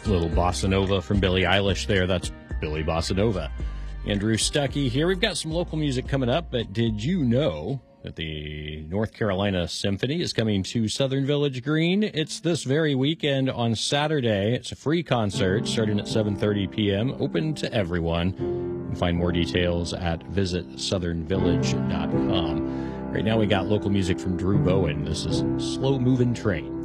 Little bossa nova from Billie Eilish there. That's Billy Bossa Nova. Andrew Stuckey here. We've got some local music coming up, but did you know that the North Carolina Symphony is coming to Southern Village Green? It's this very weekend on Saturday. It's a free concert starting at 7:30 p.m., open to everyone. You can find more details at visitsouthernvillage.com. Right now we got local music from Drew Bowen. This is Slow Moving Train.